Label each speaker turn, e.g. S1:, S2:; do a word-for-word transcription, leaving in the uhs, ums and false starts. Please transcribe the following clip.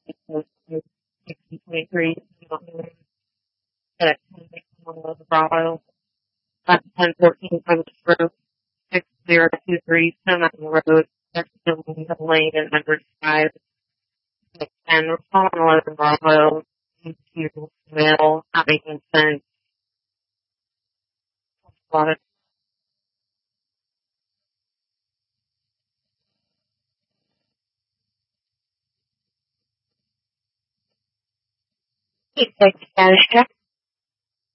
S1: twenty-three, at Bravo, ten fourteen Coast Road, six zero two three, Summit Road, Jacksonville Lane, and number five, and we're calling eleven Bravo, to mail, not making sense. A lot of Thanks, guys.